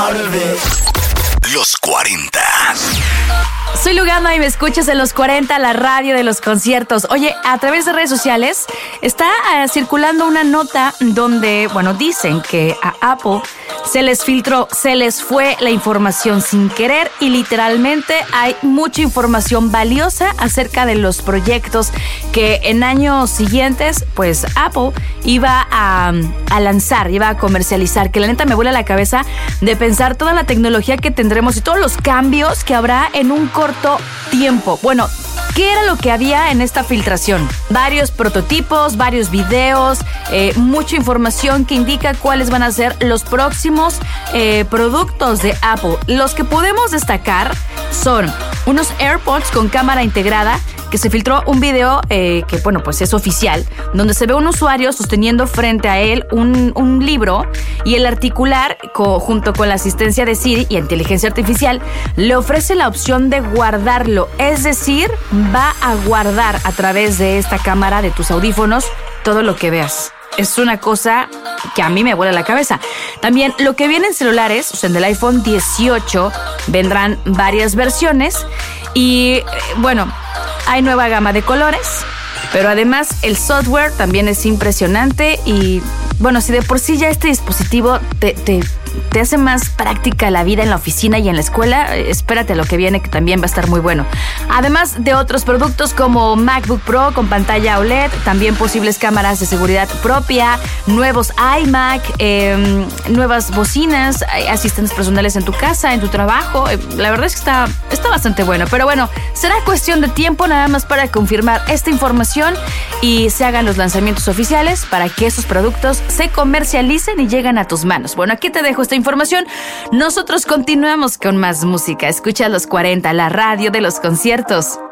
tarde. Los 40. Soy Lugano y me escuchas en Los 40, la radio de los conciertos. Oye, a través de redes sociales está circulando una nota donde, dicen que a Apple se les filtró, se les fue la información sin querer y literalmente hay mucha información valiosa acerca de los proyectos que en años siguientes, pues Apple iba a lanzar, iba a comercializar, que la neta me vuela la cabeza de pensar toda la tecnología que tendremos y todos los cambios que habrá en un corto tiempo. Bueno, ¿qué era lo que había en esta filtración? Varios prototipos, varios videos, mucha información que indica cuáles van a ser los próximos productos de Apple. Los que podemos destacar son unos AirPods con cámara integrada, que se filtró un video que es oficial, donde se ve un usuario sosteniendo frente a él un libro y el articular, junto con la asistencia de Siri y inteligencia artificial, le ofrece la opción de guardarlo. Es decir, va a guardar a través de esta cámara de tus audífonos todo lo que veas. Es una cosa que a mí me vuela la cabeza. También lo que viene en celulares, en el iPhone 18, vendrán varias versiones y hay nueva gama de colores, pero además el software también es impresionante y si de por sí ya este dispositivo te hace más práctica la vida en la oficina y en la escuela, espérate a lo que viene, que también va a estar muy bueno. Además de otros productos como MacBook Pro con pantalla OLED, también posibles cámaras de seguridad propia, nuevos iMac, nuevas bocinas, asistentes personales en tu casa, en tu trabajo. La verdad es que está bastante bueno, pero será cuestión de tiempo nada más para confirmar esta información y se hagan los lanzamientos oficiales para que esos productos se comercialicen y lleguen a tus manos. Aquí te dejo esta información. Nosotros continuamos con más música. Escucha Los 40, la radio de los conciertos.